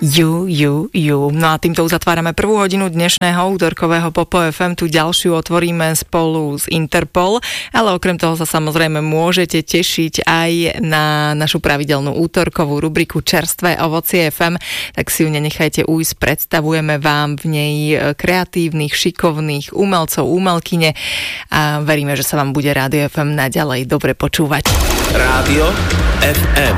No a týmto uzatvárame prvú hodinu dnešného útorkového Popo FM. Tu ďalšiu otvoríme spolu s Interpol, ale okrem toho sa samozrejme môžete tešiť aj na našu pravidelnú útorkovú rubriku Čerstvé ovocie FM, tak si ju nenechajte ujsť. Predstavujeme vám v nej kreatívnych, šikovných umelcov, umelkyne a veríme, že sa vám bude Rádio FM naďalej dobre počúvať. Rádio FM.